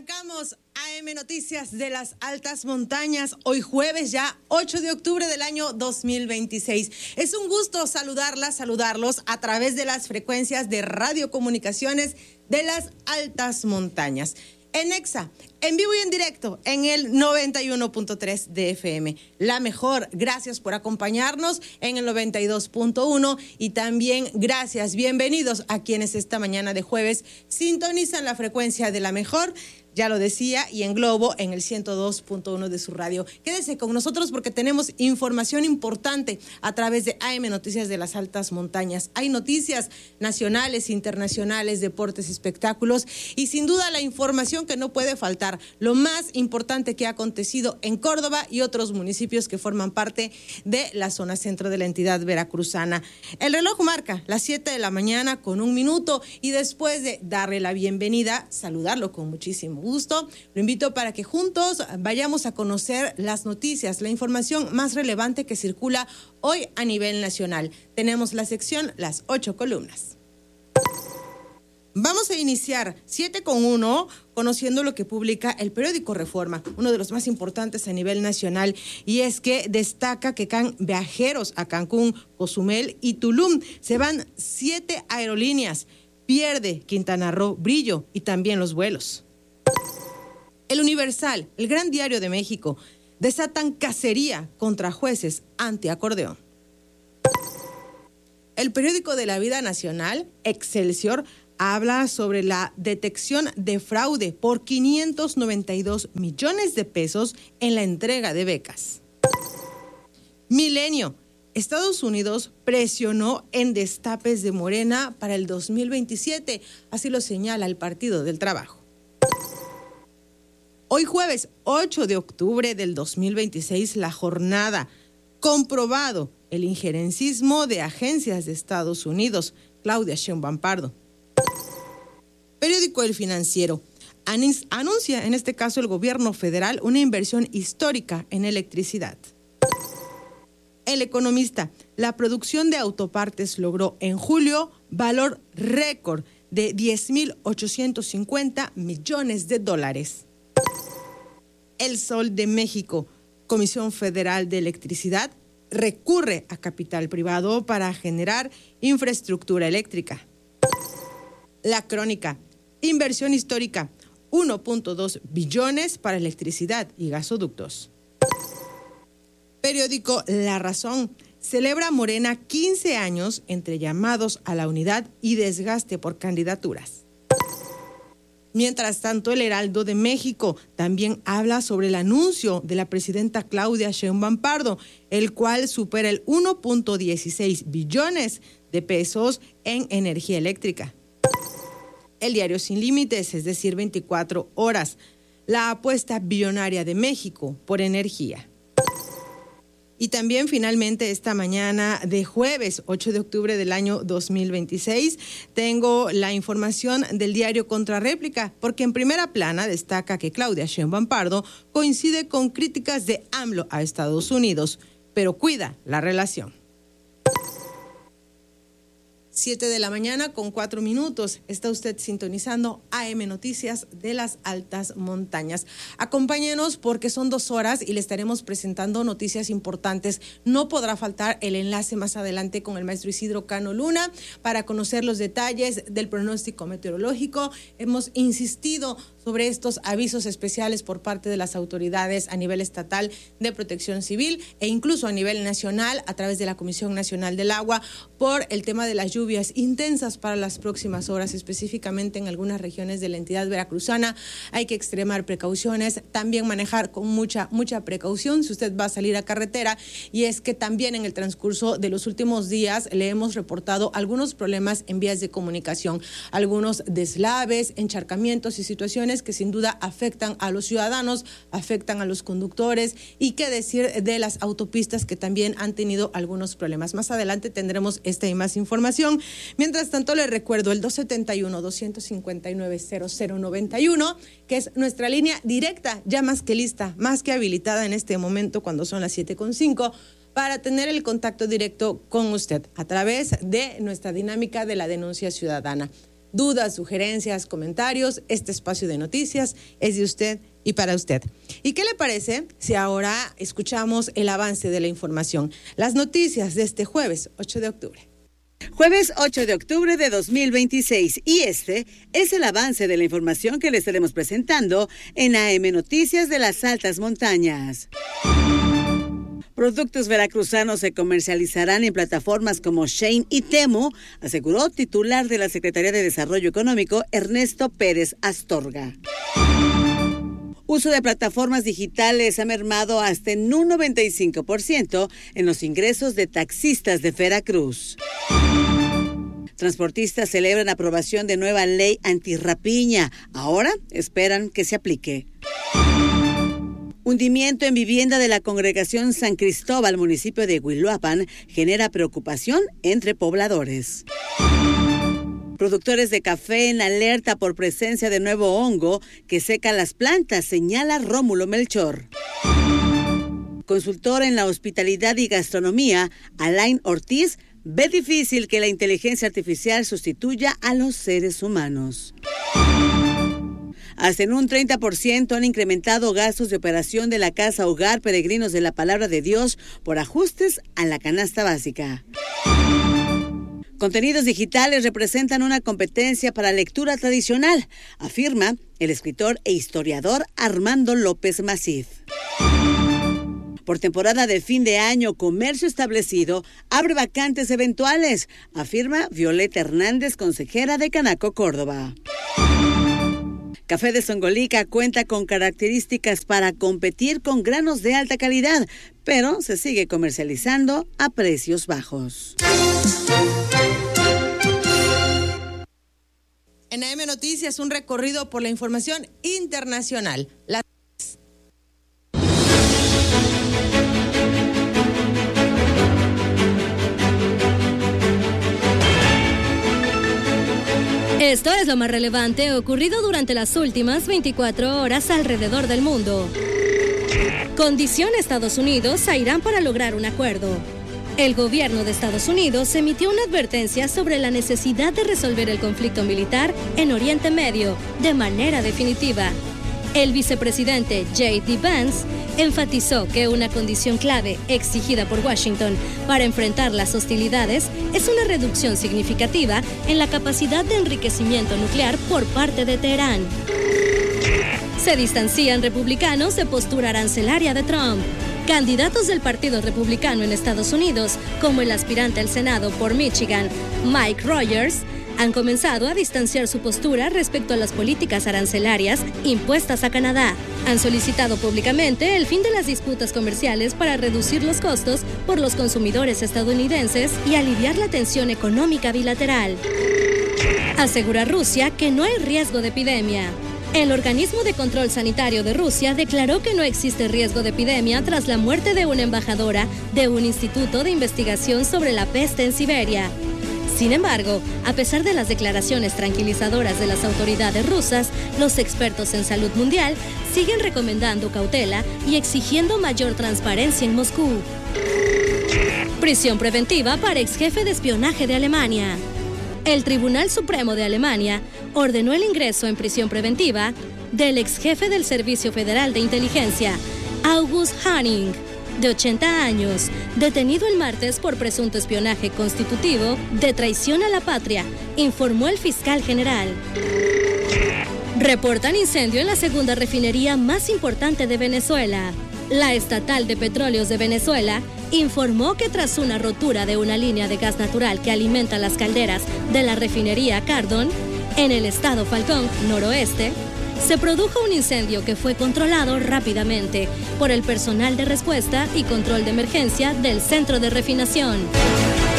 Arrancamos AM Noticias de las Altas Montañas, hoy jueves ya 8 de octubre del año 2026. Es un gusto saludarlos a través de las frecuencias de radiocomunicaciones de las Altas Montañas. En EXA, en vivo y en directo, en el 91.3 de FM. La mejor, gracias por acompañarnos en el 92.1 y también gracias, bienvenidos a quienes esta mañana de jueves sintonizan la frecuencia de la mejor. Ya lo decía, y en Globo en el 102.1 de su radio. Quédese con nosotros porque tenemos información importante a través de AM Noticias de las Altas Montañas. Hay noticias nacionales, internacionales, deportes, espectáculos y sin duda la información que no puede faltar. Lo más importante que ha acontecido en Córdoba y otros municipios que forman parte de la zona centro de la entidad veracruzana. El reloj marca las 7 de la mañana con 1 minuto y después de darle la bienvenida, saludarlo con muchísimo gusto, lo invito para que juntos vayamos a conocer las noticias, la información más relevante que circula hoy a nivel nacional. Tenemos la sección Las 8 columnas. Vamos a iniciar 7:1 conociendo lo que publica el periódico Reforma, uno de los más importantes a nivel nacional, y es que destaca que viajeros a Cancún, Cozumel y Tulum. Se van 7 aerolíneas. Pierde Quintana Roo brillo y también los vuelos. El Universal, el Gran Diario de México, desatan cacería contra jueces antiacordeón. El periódico de la vida nacional, Excelsior, habla sobre la detección de fraude por 592 millones de pesos en la entrega de becas. Milenio, Estados Unidos presionó en destapes de Morena para el 2027, así lo señala el Partido del Trabajo. Hoy jueves 8 de octubre del 2026, la jornada. Comprobado el injerencismo de agencias de Estados Unidos. Claudia Sheinbaum Pardo. Periódico El Financiero. Anuncia en este caso el gobierno federal una inversión histórica en electricidad. El Economista. La producción de autopartes logró en julio valor récord de 10.850 millones de dólares. El Sol de México, Comisión Federal de Electricidad, recurre a capital privado para generar infraestructura eléctrica. La Crónica, inversión histórica, 1.2 billones para electricidad y gasoductos. Periódico La Razón, celebra Morena 15 años entre llamados a la unidad y desgaste por candidaturas. Mientras tanto, el Heraldo de México también habla sobre el anuncio de la presidenta Claudia Sheinbaum Pardo, el cual supera el 1.16 billones de pesos en energía eléctrica. El diario Sin Límites, es decir, 24 horas, la apuesta billonaria de México por energía. Y también finalmente esta mañana de jueves 8 de octubre del año 2026 tengo la información del diario Contrarréplica, porque en primera plana destaca que Claudia Sheinbaum Pardo coincide con críticas de AMLO a Estados Unidos, pero cuida la relación. 7 de la mañana con 4 minutos. Está usted sintonizando AM Noticias de las Altas Montañas. Acompáñenos porque son 2 horas y le estaremos presentando noticias importantes. No podrá faltar el enlace más adelante con el maestro Isidro Cano Luna para conocer los detalles del pronóstico meteorológico. Hemos insistido sobre estos avisos especiales por parte de las autoridades a nivel estatal de protección civil e incluso a nivel nacional a través de la Comisión Nacional del Agua por el tema de las lluvias intensas para las próximas horas, específicamente en algunas regiones de la entidad veracruzana. Hay que extremar precauciones, también manejar con mucha precaución si usted va a salir a carretera, y es que también en el transcurso de los últimos días le hemos reportado algunos problemas en vías de comunicación, algunos deslaves, encharcamientos y situaciones que sin duda afectan a los ciudadanos, afectan a los conductores, y qué decir de las autopistas que también han tenido algunos problemas. Más adelante tendremos esta y más información. Mientras tanto, les recuerdo el 271-259-0091, que es nuestra línea directa, ya más que lista, más que habilitada en este momento cuando son las 7:05, para tener el contacto directo con usted a través de nuestra dinámica de la denuncia ciudadana. dudas, sugerencias, comentarios, este espacio de noticias es de usted y para usted. ¿Y qué le parece si ahora escuchamos el avance de la información? Las noticias de este jueves 8 de octubre. Jueves 8 de octubre de 2026 y este es el avance de la información que le estaremos presentando en AM Noticias de las Altas Montañas. Productos veracruzanos se comercializarán en plataformas como Shein y Temu, aseguró titular de la Secretaría de Desarrollo Económico, Ernesto Pérez Astorga. Uso de plataformas digitales ha mermado hasta en un 95% en los ingresos de taxistas de Veracruz. Transportistas celebran aprobación de nueva ley antirrapiña. Ahora esperan que se aplique. Hundimiento en vivienda de la congregación San Cristóbal, municipio de Huiluapan, genera preocupación entre pobladores. Productores de café en alerta por presencia de nuevo hongo que seca las plantas, señala Rómulo Melchor. Consultor en la hospitalidad y gastronomía, Alain Ortiz, ve difícil que la inteligencia artificial sustituya a los seres humanos. Hasta en un 30% han incrementado gastos de operación de la Casa Hogar Peregrinos de la Palabra de Dios por ajustes a la canasta básica. Contenidos digitales representan una competencia para lectura tradicional, afirma el escritor e historiador Armando López Masif. Por temporada de fin de año, comercio establecido abre vacantes eventuales, afirma Violeta Hernández, consejera de Canaco, Córdoba. Café de Zongolica cuenta con características para competir con granos de alta calidad, pero se sigue comercializando a precios bajos. En AM Noticias, un recorrido por la información internacional. Esto es lo más relevante ocurrido durante las últimas 24 horas alrededor del mundo. Condiciona Estados Unidos a Irán para lograr un acuerdo. El gobierno de Estados Unidos emitió una advertencia sobre la necesidad de resolver el conflicto militar en Oriente Medio de manera definitiva. El vicepresidente J.D. Vance enfatizó que una condición clave exigida por Washington para enfrentar las hostilidades es una reducción significativa en la capacidad de enriquecimiento nuclear por parte de Teherán. Se distancian republicanos de postura arancelaria de Trump. Candidatos del Partido Republicano en Estados Unidos, como el aspirante al Senado por Michigan, Mike Rogers, han comenzado a distanciar su postura respecto a las políticas arancelarias impuestas a Canadá. Han solicitado públicamente el fin de las disputas comerciales para reducir los costos por los consumidores estadounidenses y aliviar la tensión económica bilateral. Asegura Rusia que no hay riesgo de epidemia. El organismo de control sanitario de Rusia declaró que no existe riesgo de epidemia tras la muerte de una embajadora de un instituto de investigación sobre la peste en Siberia. Sin embargo, a pesar de las declaraciones tranquilizadoras de las autoridades rusas, los expertos en salud mundial siguen recomendando cautela y exigiendo mayor transparencia en Moscú. Prisión preventiva para exjefe de espionaje de Alemania. El Tribunal Supremo de Alemania ordenó el ingreso en prisión preventiva del exjefe del Servicio Federal de Inteligencia, August Hanning, de 80 años, detenido el martes por presunto espionaje constitutivo de traición a la patria, informó el fiscal general. Reportan incendio en la segunda refinería más importante de Venezuela. La estatal de petróleos de Venezuela informó que tras una rotura de una línea de gas natural que alimenta las calderas de la refinería Cardón, en el estado Falcón, noroeste, se produjo un incendio que fue controlado rápidamente por el personal de respuesta y control de emergencia del centro de refinación.